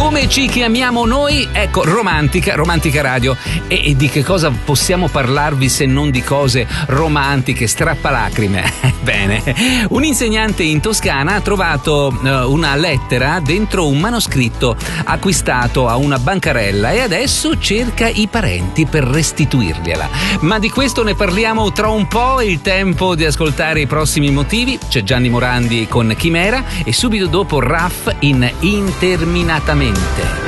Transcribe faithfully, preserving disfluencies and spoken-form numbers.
Come ci chiamiamo noi? Ecco, Romantica, Romantica Radio. E, e di che cosa possiamo parlarvi se non di cose romantiche, strappalacrime? Bene, un insegnante in Toscana ha trovato uh, una lettera dentro un manoscritto acquistato a una bancarella e adesso cerca i parenti per restituirgliela. Ma di questo ne parliamo tra un po', è il tempo di ascoltare i prossimi motivi. C'è Gianni Morandi con Chimera e subito dopo Raff in Interminatamente.